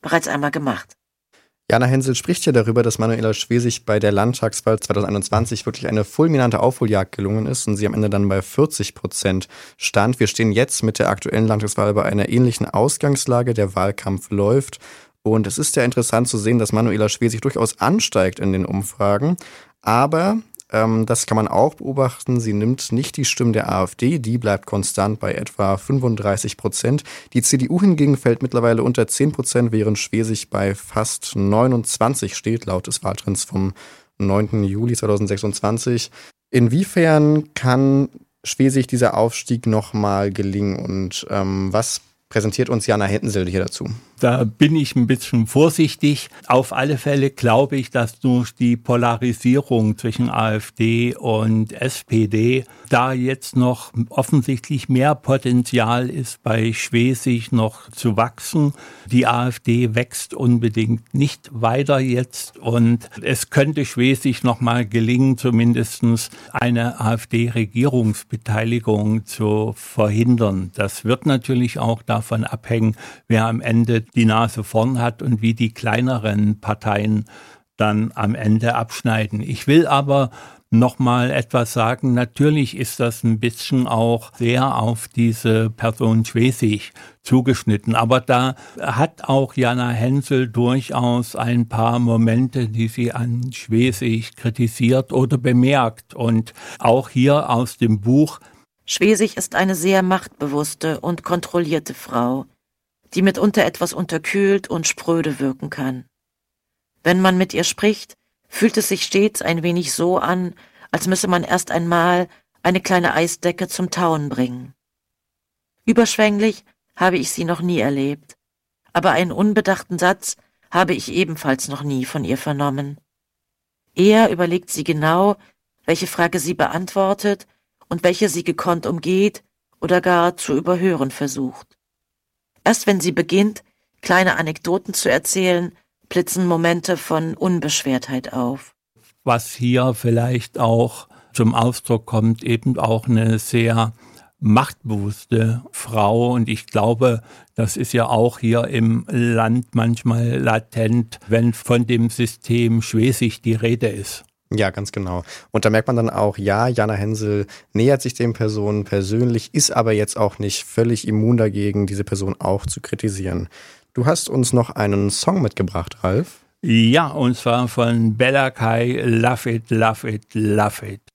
bereits einmal gemacht. Jana Hensel spricht ja darüber, dass Manuela Schwesig bei der Landtagswahl 2021 wirklich eine fulminante Aufholjagd gelungen ist und sie am Ende dann bei 40% stand. Wir stehen jetzt mit der aktuellen Landtagswahl bei einer ähnlichen Ausgangslage. Der Wahlkampf läuft und es ist ja interessant zu sehen, dass Manuela Schwesig durchaus ansteigt in den Umfragen. Aber das kann man auch beobachten. Sie nimmt nicht die Stimmen der AfD, die bleibt konstant bei etwa 35%. Die CDU hingegen fällt mittlerweile unter 10%, während Schwesig bei fast 29 steht, laut des Wahltrends vom 9. Juli 2026. Inwiefern kann Schwesig dieser Aufstieg nochmal gelingen und was präsentiert uns Jana Hensel hier dazu? Da bin ich ein bisschen vorsichtig. Auf alle Fälle glaube ich, dass durch die Polarisierung zwischen AfD und SPD da jetzt noch offensichtlich mehr Potenzial ist, bei Schwesig noch zu wachsen. Die AfD wächst unbedingt nicht weiter jetzt und es könnte Schwesig noch mal gelingen, zumindest eine AfD-Regierungsbeteiligung zu verhindern. Das wird natürlich auch davon abhängen, wer am Ende die Nase vorn hat und wie die kleineren Parteien dann am Ende abschneiden. Ich will aber noch mal etwas sagen. Natürlich ist das ein bisschen auch sehr auf diese Person Schwesig zugeschnitten. Aber da hat auch Jana Hensel durchaus ein paar Momente, die sie an Schwesig kritisiert oder bemerkt. Und auch hier aus dem Buch: Schwesig ist eine sehr machtbewusste und kontrollierte Frau, die mitunter etwas unterkühlt und spröde wirken kann. Wenn man mit ihr spricht, fühlt es sich stets ein wenig so an, als müsse man erst einmal eine kleine Eisdecke zum Tauen bringen. Überschwänglich habe ich sie noch nie erlebt, aber einen unbedachten Satz habe ich ebenfalls noch nie von ihr vernommen. Eher überlegt sie genau, welche Frage sie beantwortet und welche sie gekonnt umgeht oder gar zu überhören versucht. Erst wenn sie beginnt, kleine Anekdoten zu erzählen, blitzen Momente von Unbeschwertheit auf. Was hier vielleicht auch zum Ausdruck kommt, eben auch eine sehr machtbewusste Frau. Und ich glaube, das ist ja auch hier im Land manchmal latent, wenn von dem System Schwesig die Rede ist. Ja, ganz genau. Und da merkt man dann auch, ja, Jana Hensel nähert sich den Personen persönlich, ist aber jetzt auch nicht völlig immun dagegen, diese Person auch zu kritisieren. Du hast uns noch einen Song mitgebracht, Ralf. Ja, und zwar von Bella Kai, Love It, Love It, Love It.